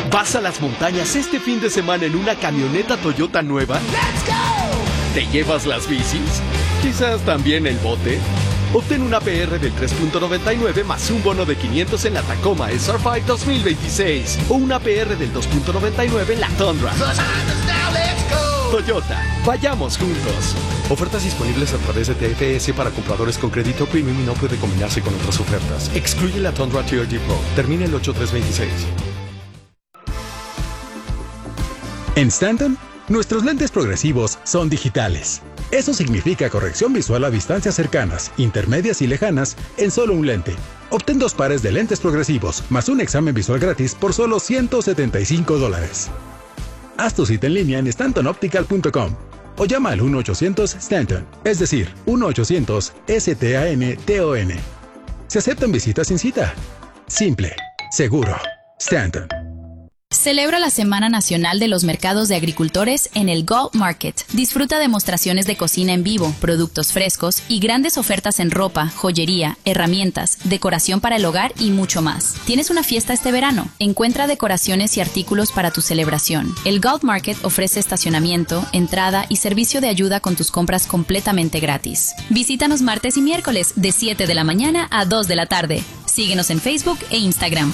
¿Vas a las montañas este fin de semana en una camioneta Toyota nueva? ¡Let's go! ¿Te llevas las bicis? ¿Quizás también el bote? Obtén una PR del 3.99 más un bono de 500 en la Tacoma SR5 2026 o una PR del 2.99 en la Tundra. Toyota, vayamos juntos. Ofertas disponibles a través de TFS para compradores con crédito premium y no puede combinarse con otras ofertas. Excluye la Tundra TRD Pro. Termina el 8326. En Stanton, nuestros lentes progresivos son digitales. Eso significa corrección visual a distancias cercanas, intermedias y lejanas en solo un lente. Obtén 2 pares de lentes progresivos más un examen visual gratis por solo $175. Haz tu cita en línea en stantonoptical.com o llama al 1-800-STANTON, es decir, 1-800-STANTON. Se aceptan visitas sin cita. Simple, seguro. Stanton. Celebra la Semana Nacional de los Mercados de Agricultores en el Gulf Market. Disfruta demostraciones de cocina en vivo, productos frescos y grandes ofertas en ropa, joyería, herramientas, decoración para el hogar y mucho más. ¿Tienes una fiesta este verano? Encuentra decoraciones y artículos para tu celebración. El Gulf Market ofrece estacionamiento, entrada y servicio de ayuda con tus compras completamente gratis. Visítanos martes y miércoles de 7 de la mañana a 2 de la tarde. Síguenos en Facebook e Instagram.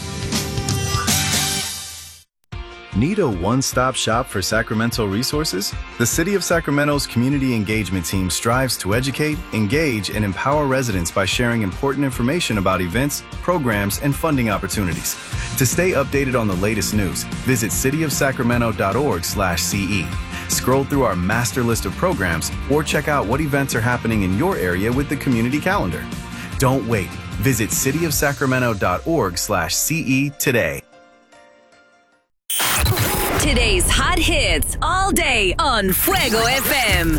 Need a one-stop shop for Sacramento resources? The City of Sacramento's Community Engagement Team strives to educate, engage, and empower residents by sharing important information about events, programs, and funding opportunities. To stay updated on the latest news, visit cityofsacramento.org/CE. Scroll through our master list of programs or check out what events are happening in your area with the community calendar. Don't wait. Visit cityofsacramento.org/CE today. Today's hot hits all day on Fuego FM.